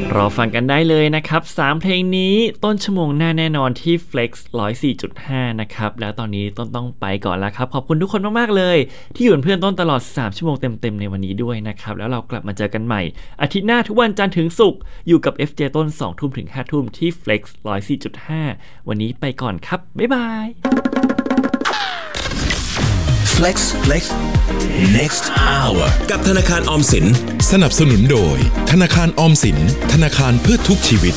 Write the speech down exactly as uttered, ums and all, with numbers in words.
รอฟังกันได้เลยนะครับสามเพลงนี้ต้นชั่วโมงหน้าแน่นอนที่ Flex หนึ่งร้อยสี่จุดห้า นะครับแล้วตอนนี้ต้นต้องไปก่อนแล้วครับขอบคุณทุกคนมากๆเลยที่อยู่เป็นเพื่อนต้นตลอดสามชั่วโมงเต็มๆในวันนี้ด้วยนะครับแล้วเรากลับมาเจอกันใหม่อาทิตย์หน้าทุกวันจันทร์ถึงศุกร์อยู่กับ เอฟ เจ ต้น สองทุ่มถึงห้าทุ่มที่ Flex หนึ่งร้อยสี่จุดห้า วันนี้ไปก่อนครับบ๊ายบาย Flex Flex Next Hour กับธนาคารออมสินสนับสนุนโดยธนาคารออมสินธนาคารเพื่อทุกชีวิต